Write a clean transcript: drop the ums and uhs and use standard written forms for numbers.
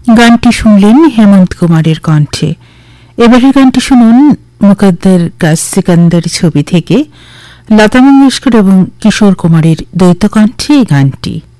গানটি শুনলেন হেমন্ত কুমারের কণ্ঠে। এবারের গানটি শুনুন মুকদ্দর কা সিকান্দার ছবি থেকে লতা মঙ্গেশকর এবং কিশোর কুমারের দ্বৈত কণ্ঠে এই গানটি।